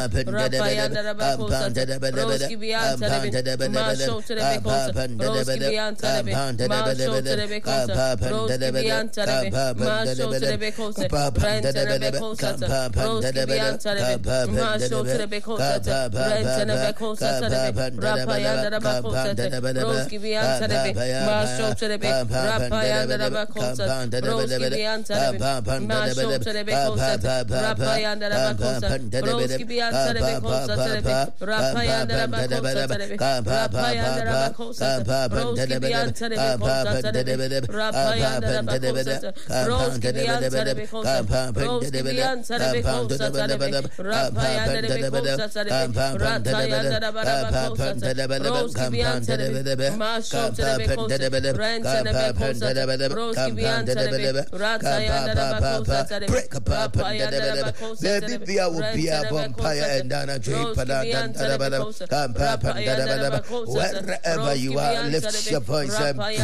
Rapayanda Rabacosa, Roski Bianta, Masho to the Becosa, Roski Bianta, Masho to the Becosa, Roski Bianta, Masho to the Becosa, Rent and Becosa, Roski Bianta, Masho to the Becosa, Rent and Becosa, Rapayanda Rabacosa, Roski Bianta, Masho to the Rapayanda Rabacosa, Roski Bianta, Masho to the Becosa, Rapayanda Rabacosa, Roski Bianta, Rapayanda Rabacosa, Rapayanda Rabacosa, Roski Bianta, Rapayanda Rabacosa, Roski Bianta, Roski Bianta, Rapayanda Rabacosa, Ratayanda Rabacosa, Roski Bianta, Masho to the Becosa, Rent and Becosa, Roski Bianta, Ratayanda Rabacosa, Rapayanda Rabacosa, Baby, I will be a vampire and Dana wherever you are, lift your voice and pray.